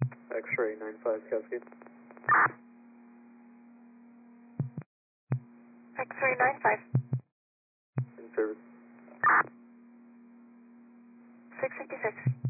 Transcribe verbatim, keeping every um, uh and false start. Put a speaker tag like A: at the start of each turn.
A: X-ray nine five Cascade.
B: X-ray nine five.
A: In service.
B: six fifty-six.